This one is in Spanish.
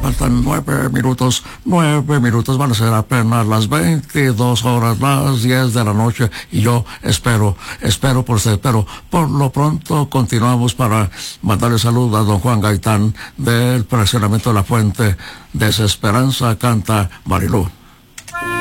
faltan 9 minutos, van a ser apenas las 22 horas, las 10 de la noche, y yo espero por usted, pero por lo pronto continuamos para mandarle salud a don Juan Gaitán del Fraccionamiento de la Fuente. Desesperanza canta Marilú.